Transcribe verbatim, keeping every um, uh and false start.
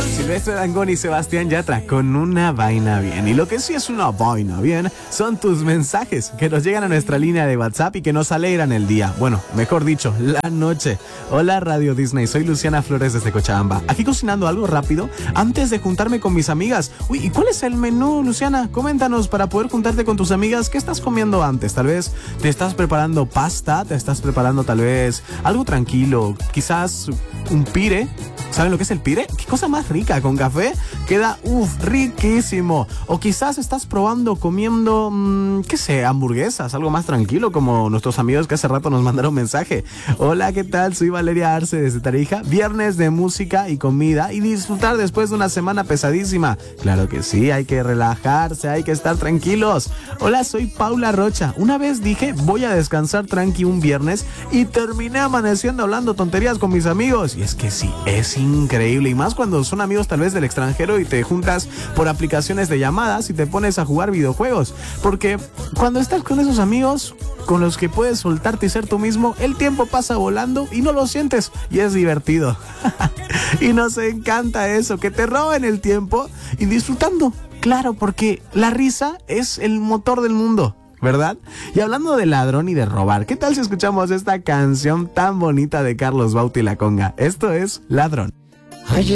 Silvestre Dangond y Sebastián Yatra con Una Vaina Bien. Y lo que sí es una vaina bien son tus mensajes que nos llegan a nuestra línea de WhatsApp y que nos alegran el día. Bueno, mejor dicho, la noche. Hola Radio Disney, soy Luciana Flores desde Cochabamba. Aquí cocinando algo rápido antes de juntarme con mis amigas. Uy, ¿y cuál es el menú, Luciana? Coméntanos para poder juntarte con tus amigas. ¿Qué estás comiendo antes? Tal vez te estás preparando pasta, te estás preparando tal vez algo tranquilo, quizás un pire. ¿Saben lo que es el pire? Qué cosa más rica, con café queda, uff, riquísimo. O quizás estás probando, comiendo, mmm, qué sé, hamburguesas, algo más tranquilo, como nuestros amigos que hace rato nos mandaron mensaje. Hola, ¿qué tal? Soy Valeria Arce desde Tarija. Viernes de música y comida y disfrutar después de una semana pesadísima. Claro que sí, hay que relajarse, hay que estar tranquilos. Hola, soy Paula Rocha. Una vez dije, voy a descansar tranqui un viernes y terminé amaneciendo hablando tonterías con mis amigos. Y es que sí, es increíble, y más cuando son amigos tal vez del extranjero y te juntas por aplicaciones de llamadas y te pones a jugar videojuegos, porque cuando estás con esos amigos con los que puedes soltarte y ser tú mismo, el tiempo pasa volando y no lo sientes y es divertido. Y nos encanta eso, que te roben el tiempo y disfrutando, claro, porque la risa es el motor del mundo, ¿verdad? Y hablando de ladrón y de robar, ¿qué tal si escuchamos esta canción tan bonita de Carlos Baute y La Conga? Esto es Ladrón. Oye,